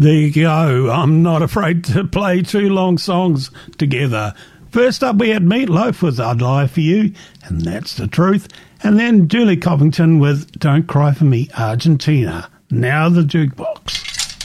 There you go. I'm not afraid to play two long songs together. First up, we had Meatloaf with I'd Lie For You, and That's the Truth. And then Julie Covington with Don't Cry For Me, Argentina. Now the jukebox.